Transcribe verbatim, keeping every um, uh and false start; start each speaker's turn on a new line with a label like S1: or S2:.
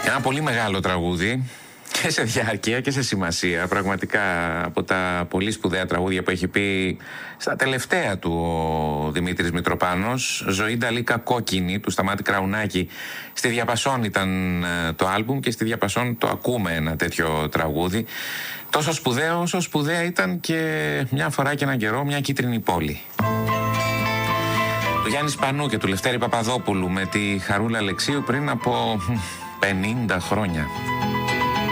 S1: Ένα πολύ μεγάλο τραγούδι και σε διάρκεια και σε σημασία. Πραγματικά από τα πολύ σπουδαία τραγούδια που έχει πει στα τελευταία του ο Δημήτρης Μητροπάνος. Ζωή Νταλίκα Κόκκινη του Σταμάτη Κραουνάκη. Στη Διαπασόν ήταν το άλμπουμ και στη Διαπασόν το ακούμε ένα τέτοιο τραγούδι. Τόσο σπουδαίο όσο σπουδαία ήταν και μια φορά και έναν καιρό μια κίτρινη πόλη. Του Γιάννη Σπανού και του Λευτέρη Παπαδόπουλου με τη Χαρούλα Αλεξίου πριν από πενήντα χρόνια.